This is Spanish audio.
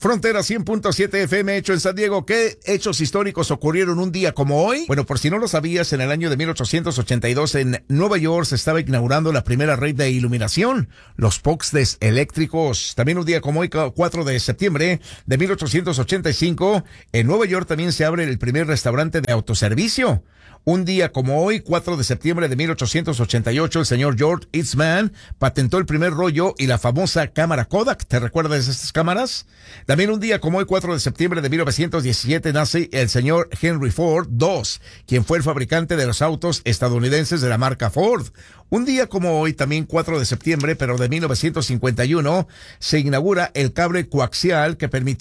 Frontera 100.7 FM, hecho en San Diego. ¿Qué hechos históricos ocurrieron un día como hoy? Bueno, por si no lo sabías, en el año de 1882 en Nueva York se estaba inaugurando la primera red de iluminación, los postes eléctricos. También un día como hoy, 4 de septiembre de 1885, en Nueva York también se abre el primer restaurante de autoservicio. Un día como hoy, 4 de septiembre de 1888, el señor George Eastman patentó el primer rollo y la famosa cámara Kodak. ¿Te recuerdas de estas cámaras? También un día como hoy, 4 de septiembre de 1917, nace el señor Henry Ford II, quien fue el fabricante de los autos estadounidenses de la marca Ford. Un día como hoy, también 4 de septiembre, pero de 1951, se inaugura el cable coaxial que permitió